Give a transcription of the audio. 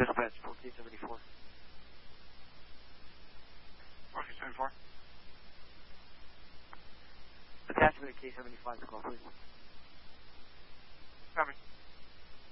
Dispatch, 1474. 1474. Attachment at K75 to call, please.